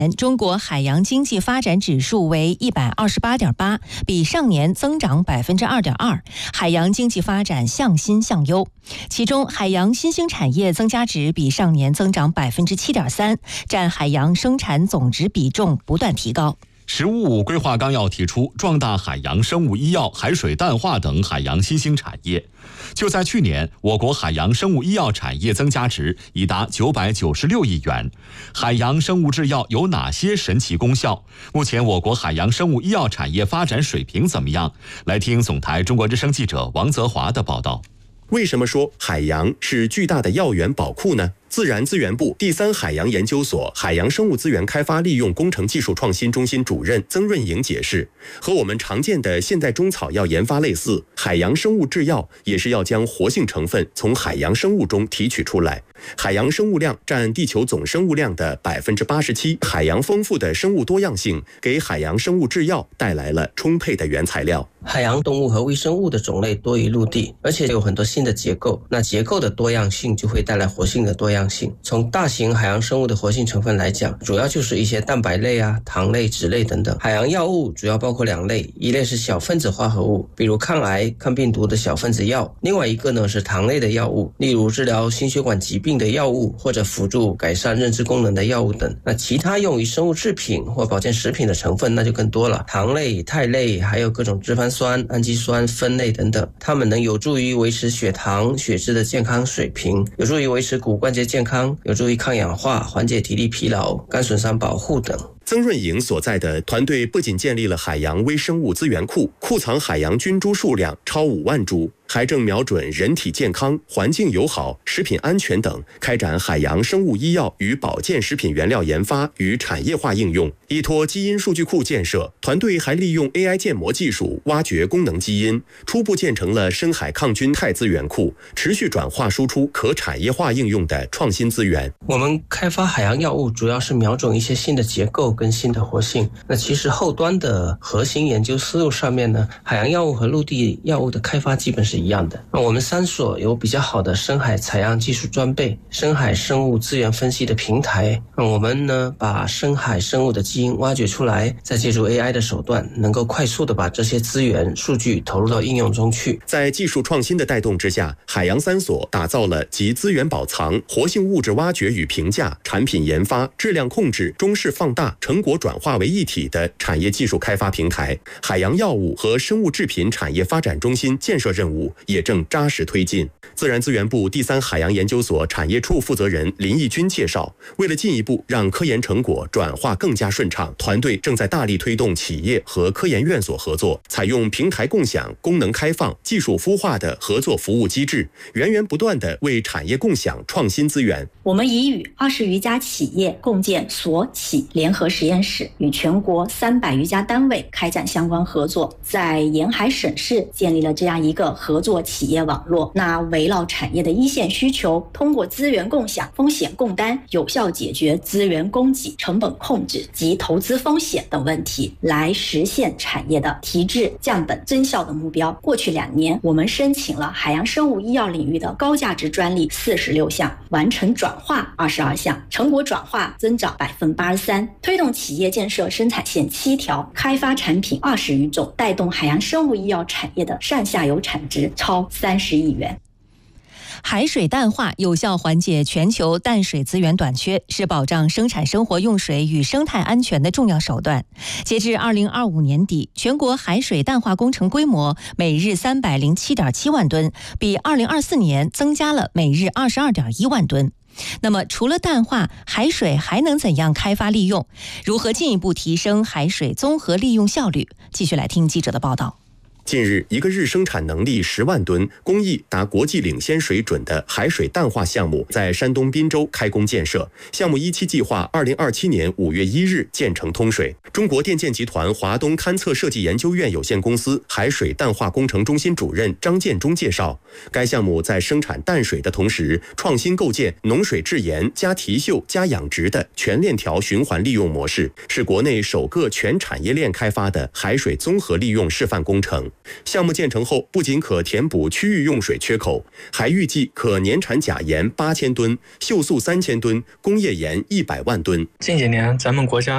中国海洋经济发展指数为128.8，比上年增长2.2%，海洋经济发展向新向优。其中，海洋新兴产业增加值比上年增长7.3%，占海洋生产总值比重不断提高。 “十五五”规划纲要提出，壮大海洋生物医药、海水淡化等海洋新兴产业。就在去年，我国海洋生物医药产业增加值已达996亿元。海洋生物制药有哪些神奇功效？目前我国海洋生物医药产业发展水平怎么样？来听总台中国之声记者王泽华的报道。 为什么说海洋是巨大的药源宝库呢？自然资源部第三海洋研究所海洋生物资源开发利用工程技术创新中心主任曾润莹解释，和我们常见的现代中草药研发类似，海洋生物制药也是要将活性成分从海洋生物中提取出来。海洋生物量占地球总生物量的87%，海洋丰富的生物多样性给海洋生物制药带来了充沛的原材料。 海洋动物和微生物的种类多于陆地，而且有很多新的结构，那结构的多样性就会带来活性的多样性。从大型海洋生物的活性成分来讲，主要就是一些蛋白类啊、糖类、脂类等等。海洋药物主要包括2类，一类是小分子化合物，比如抗癌、抗病毒的小分子药；另外一个呢是糖类的药物，例如治疗心血管疾病的药物，或者辅助改善认知功能的药物等。那其他用于生物制品或保健食品的成分那就更多了，糖类、肽类，还有各种脂肪酸、氨基酸、酚类等等，它们能有助于维持血糖、血脂的健康水平，有助于维持骨关节健康，有助于抗氧化、缓解体力疲劳、肝损伤保护等。 曾润莹所在的团队不仅建立了海洋微生物资源库，库藏海洋菌株数量超5万株，还正瞄准人体健康、环境友好、食品安全等，开展海洋生物医药与保健食品原料研发与产业化应用。依托基因数据库建设，团队还利用 AI 建模技术挖掘功能基因，初步建成了深海抗菌肽资源库，持续转化输出可产业化应用的创新资源。 我们开发海洋药物主要是瞄准一些新的结构跟新的活性。那其实后端的核心研究思路上面呢，海洋药物和陆地药物的开发基本是一样的。那我们3所有比较好的深海采样技术装备、深海生物资源分析的平台。那我们呢，把深海生物的基因挖掘出来，再借助 AI 的手段，能够快速的把这些资源数据投入到应用中去。 在技术创新的带动之下，海洋3所打造了集资源保藏、活性物质挖掘与评价、产品研发、质量控制、中视放大、成果转化为一体的产业技术开发平台。海洋药物和生物制品产业发展中心建设任务也正扎实推进。自然资源部第三海洋研究所产业处负责人林义军介绍，为了进一步让科研成果转化更加顺畅，团队正在大力推动企业和科研院所合作，采用平台共享、功能开放、技术孵化的合作服务机制，源源不断地为产业共享创新资源。 我们已与20余家企业共建所企联合实验室，与全国300余家单位开展相关合作，在沿海省市建立了这样一个合作企业网络。那围绕产业的一线需求，通过资源共享、风险共担，有效解决资源供给、成本控制及投资风险等问题，来实现产业的提质、降本、增效的目标。过去2年，我们申请了海洋生物医药领域的高价值专利46项，完成转化22项，成果转化增长83%，推动企业建设生产线7条，开发产品20余种，带动海洋生物医药产业的上下游产值超30亿元。 海水淡化有效缓解全球淡水资源短缺，是保障生产生活用水与生态安全的重要手段。截至2025年底，全国海水淡化工程规模每日307.7万吨，比2024年增加了每日22.1万吨。那么除了淡化，海水还能怎样开发利用？如何进一步提升海水综合利用效率？继续来听记者的报道。 近日，一个日生产能力10万吨、工艺达国际领先水准的海水淡化项目在山东滨州开工建设。项目一期计划2027年5月1日建成通水。中国电建集团华东勘测设计研究院有限公司海水淡化工程中心主任张建忠介绍，该项目在生产淡水的同时，创新构建农水制盐加提嗅加养殖的全链条循环利用模式，是国内首个全产业链开发的海水综合利用示范工程。项目建成后，不仅可填补区域用水缺口，还预计可年产钾盐8000吨、溴素3000吨、工业盐100万吨。 近几年，咱们国家